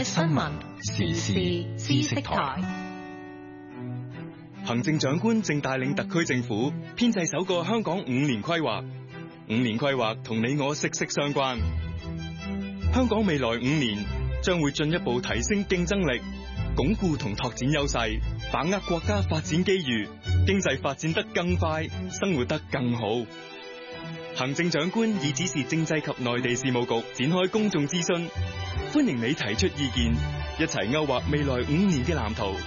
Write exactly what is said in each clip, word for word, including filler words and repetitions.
新聞時事知識台。 行政長官正帶領特區政府編製首個香港五年規劃。五年規劃同你我息息相關。香港未來五年將會進一步提升競爭力，鞏固同拓展優勢，把握國家發展機遇，經濟發展得更快，生活得更好。行政長官已指示政制及內地事務局展開公眾諮詢，歡迎你提出意見，一齊勾畫未來五年嘅藍圖。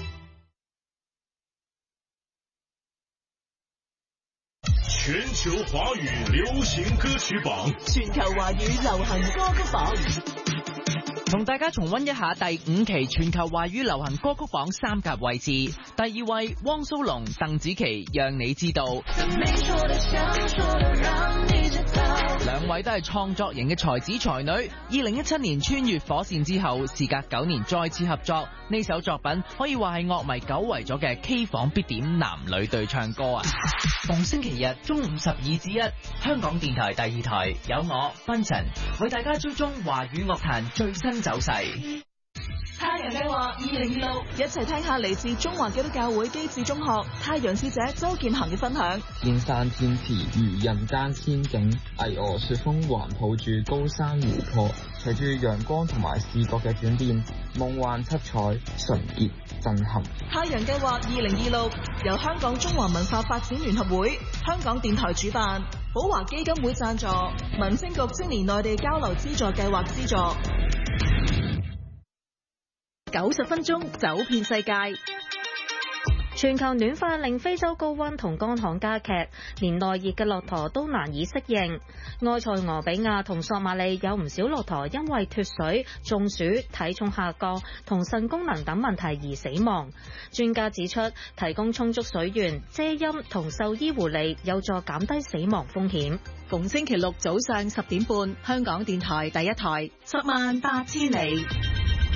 全球華語流行歌曲榜， 全球華語流行歌曲榜， 同大家重溫一下第五期全球華語流行歌曲榜三甲位置。第二位汪蘇泷、鄧紫棋，讓你知道。兩位都係創作型嘅才子才女，二零一七年穿越火線之後，事隔九年再次合作，呢首作品可以話係樂迷久違咗嘅 K 房必點男女對唱歌啊！逢星期日中午十二至一，香港電台第二台有我芬晨為大家追蹤華語樂壇最新走勢。 太陽計劃二零二六，一齊聽下嚟自中華基督教會基智中學太陽使者周劍恒嘅分享。 天山天池如人間仙境，巍峨雪峰環抱住高山湖泊，隨住陽光同埋視覺嘅轉變，夢幻七彩，純潔震撼。 太陽計劃二零二六由香港中華文化發展聯合會、香港電台主辦，寶華基金會贊助，民政局青年內地交流資助計劃資助。九十分鐘走遍世界。 全球暖化令非洲高溫同乾旱加劇，連耐熱嘅駱駝都難以適應。埃塞俄比亞同索馬里有唔少駱駝因為脫水、中暑、體重下降同腎功能等問題而死亡。專家指出，提供充足水源、遮陰同獸醫護理有助減低死亡風險。 逢星期六早上十點半，香港電台第一台，十萬八千里。